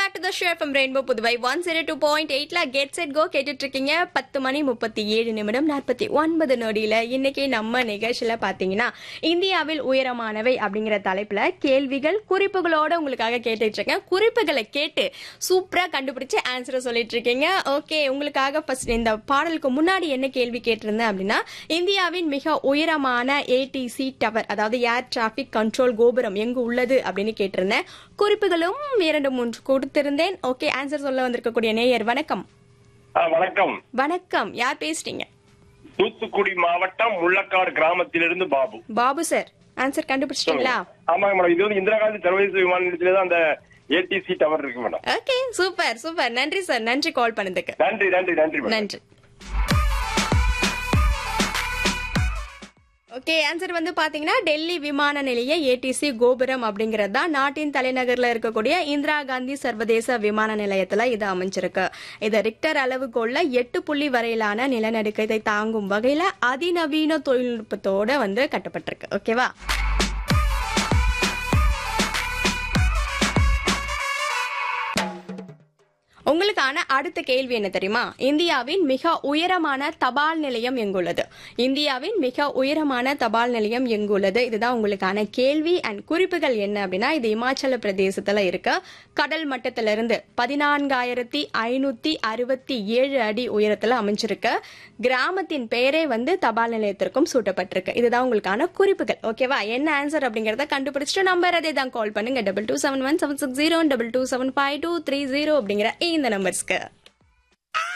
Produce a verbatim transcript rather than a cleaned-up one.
Back to the show FM rainbow Puduvai one zero two point எயிட்ல get set go கேட்டுட்டு இருக்கீங்க. பத்து மணி முப்பத்தி ஏழு நிமிடம் நாற்பத்தி ஒன்பது நொடியில இன்னைக்கு நம்ம நிகழ்ச்சியில பாத்தீங்கன்னா இந்தியாவில் உயரமானவை அப்படிங்கிற தலைப்புல கேள்விகள் குறிப்புகளோட உங்களுக்காக கேட்டுட்டு இருக்கேன். குறிப்புகளை கேட்டு சூப்பரா கண்டுபிடிச்சு ஆன்சரை சொல்லிட்டு இருக்கீங்க. ஓகே, உங்களுக்காக ஃபர்ஸ்ட் இந்த பாடலுக்கு முன்னாடி என்ன கேள்வி கேட்டிருந்தேன் அப்படின்னா, இந்தியாவின் மிக உயரமான ஏடிசி டவர், அதாவது ஏர் டிராபிக் கண்ட்ரோல் கோபுரம் எங்கு உள்ளது அப்படின்னு கேட்டிருந்தேன். குறிப்புகளும் இரண்டு மூன்று கொடுத்திருந்தேன். ஓகே, ஆன்சர் சொல்ல வந்திருக்கக்கூடிய நேயர் வணக்கம். வணக்கம். வணக்கம், யார் பேசுறீங்க? தூத்துக்குடி மாவட்டம் முள்ளக்காடு கிராமத்திலிருந்து பாபு. பாபு சார், ஆன்சர் கண்டுபிடிச்சிட்டீங்களா? ஆமாங்க மேடம், இது வந்து இந்திரா காந்தி சர்வதேச விமான நிலையத்தில தான் அந்த ஏடிசி டவர் இருக்கு மேடம். Okay, super super. நன்றி சார், நன்றி கால் பண்ணதுக்கு. நன்றி நன்றி நன்றி நன்றி. ஓகே, ஆன்சர் வந்து பாத்தீங்கன்னா டெல்லி விமான நிலைய ஏடிசி கோபுரம் அப்படிங்கறது தான் நாட்டின் தலைநகர்ல இருக்கக்கூடிய இந்திரா காந்தி சர்வதேச விமான நிலையத்துல இது அமைஞ்சிருக்கு. இது ரிக்டர் அளவுகோல்ல எட்டு புள்ளி வரையிலான நிலநடுக்கத்தை தாங்கும் வகையில அதிநவீன தொழில்நுட்பத்தோட வந்து கட்டப்பட்டிருக்கு. ஓகேவா? உங்களுக்கான அடுத்த கேள்வி என்ன தெரியுமா? இந்தியாவின் மிக உயரமான தபால் நிலையம் எங்குள்ளது? இந்தியாவின் மிக உயரமான தபால் நிலையம் எங்குள்ளது? இதுதான் உங்களுக்கான கேள்வி. அண்ட் குறிப்புகள் என்ன அப்படின்னா, இது இமாச்சல பிரதேசத்துல இருக்க கடல் மட்டத்திலிருந்து பதினான்காயிரத்தி ஐநூத்தி அறுபத்தி ஏழு அடி உயரத்துல அமைஞ்சிருக்கு. கிராமத்தின் பெயரே வந்து தபால் நிலையத்திற்கும் சூட்டப்பட்டிருக்கு. இதுதான் உங்களுக்கான குறிப்புகள். ஓகேவா? என்ன ஆன்சர் அப்படிங்கறத கண்டுபிடிச்சிட்டு நம்பர் அதே தான் கால் பண்ணுங்க. Double two seven one seven six zero double two seven five two three zero அப்படிங்கிற இந்த நம்பர்ஸ்க்கு.